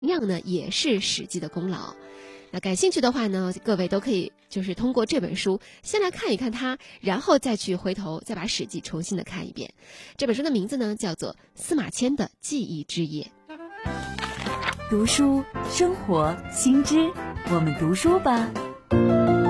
样呢也是《史记》的功劳。那感兴趣的话呢，各位都可以就是通过这本书先来看一看它，然后再去回头再把《史记》重新的看一遍。这本书的名字呢叫做《司马迁的记忆之夜》。 读书生活新知，我们读书吧。